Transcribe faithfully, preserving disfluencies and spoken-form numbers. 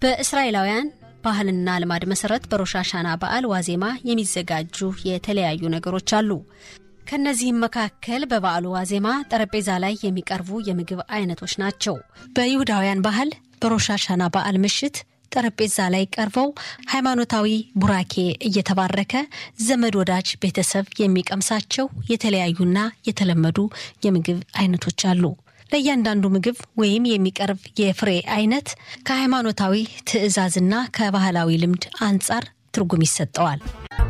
በእስራኤላውያን ባህልና ልማድ መሰረት በሮሽ ሃሻና በዓል ዋዜማ የሚዘጋጁ የተለያዩ ነገሮች አሉ። ከነዚህም መካከል በበዓሉ ዋዜማ ጠረጴዛ ላይ የሚቀርቡ የምግብ አይነቶች ናቸው። በይሁዳውያን ባህል በሮሽ ሃሻና በዓል ምሽት ጠረጴዛ ላይ ቀርበው ሃይማኖታዊ ቡራኬ እየተባረከ ዘመድ ወዳጅ ቤተሰብ የሚቀምሳቸው የተለያዩና የተለመዱ የምግብ አይነቶች አሉ። ለእያንዳንዱ ምግብ ወይም የሚቀርብ የፍሬ አይነት ከሃይማኖታዊ ትዕዛዝና ከባህላዊ ልምድ አንጻር ትርጉም ይሰጠዋል።